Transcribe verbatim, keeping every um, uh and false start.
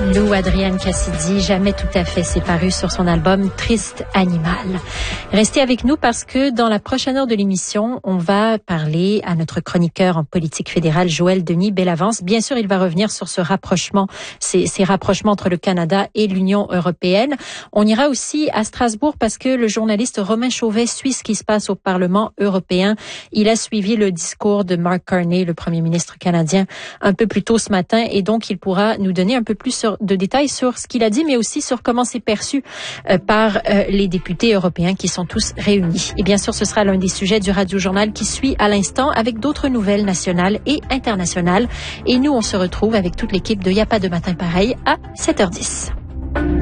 Lou Adrienne Cassidy, jamais tout à fait, c'est paru sur son album Triste Animal. Restez avec nous parce que dans la prochaine heure de l'émission, on va parler à notre chroniqueur en politique fédérale, Joël Denis Bellavance. Bien sûr, il va revenir sur ce rapprochement, ces, ces rapprochements entre le Canada et l'Union européenne. On ira aussi à Strasbourg parce que le journaliste Romain Chauvet suit ce qui se passe au Parlement européen. Il a suivi le discours de Mark Carney, le premier ministre canadien, un peu plus tôt ce matin et donc il pourra nous donner un peu plus sur, de détails sur ce qu'il a dit, mais aussi sur comment c'est perçu euh, par euh, les députés européens qui sont tous réunis. Et bien sûr, ce sera l'un des sujets du Radio-Journal qui suit à l'instant avec d'autres nouvelles nationales et internationales. Et nous, on se retrouve avec toute l'équipe de Y a pas de matin pareil à sept heures dix.